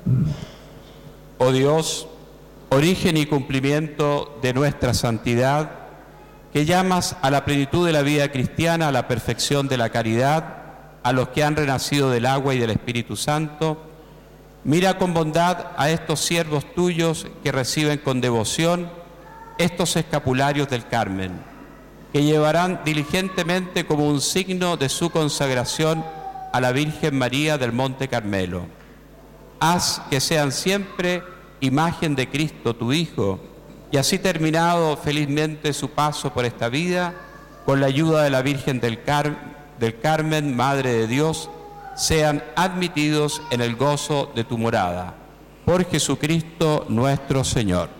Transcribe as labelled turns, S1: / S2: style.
S1: Oh Dios, origen y cumplimiento de nuestra santidad, que llamas a la plenitud de la vida cristiana, a la perfección de la caridad, a los que han renacido del agua y del Espíritu Santo, mira con bondad a estos siervos tuyos que reciben con devoción estos escapularios del Carmen, que llevarán diligentemente como un signo de su consagración a la Virgen María del Monte Carmelo. Haz que sean siempre imagen de Cristo, tu Hijo, y así terminado felizmente su paso por esta vida, con la ayuda de la Virgen del Carmen, Madre de Dios, sean admitidos en el gozo de tu morada. Por Jesucristo nuestro Señor.